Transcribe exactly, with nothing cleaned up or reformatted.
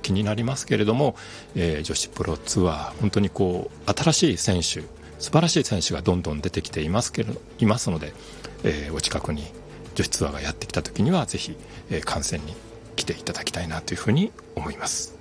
気になりますけれども、えー、女子プロツアー本当にこう新しい選手、素晴らしい選手がどんどん出てきていますけれどいますので、えー、お近くに女子ツアーがやってきた時にはぜひ、えー、観戦に来ていただきたいなというふうに思います。